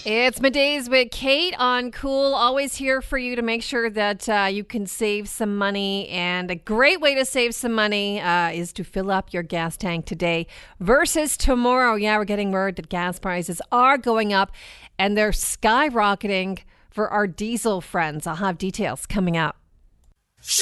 It's Middays with Kate on Cool. Always here for you to make sure that you can save some money. And a great way to save some money is to fill up your gas tank today versus tomorrow. Yeah, we're getting word that gas prices are going up and they're skyrocketing for our diesel friends. I'll have details coming up.